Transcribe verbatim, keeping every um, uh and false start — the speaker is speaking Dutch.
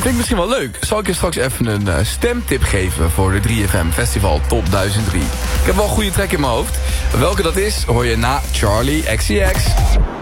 Klinkt misschien wel leuk. Zal ik je straks even een uh, stemtip geven voor de drie F M Festival Top duizend drie. Ik heb wel een goede track in mijn hoofd. Welke dat is, hoor je na Charlie X C X.